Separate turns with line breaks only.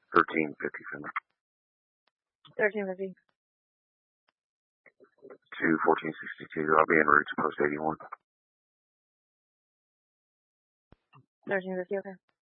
1350 Finley.
1350.
To 1462. I'll be en route to post 81.
1350, okay.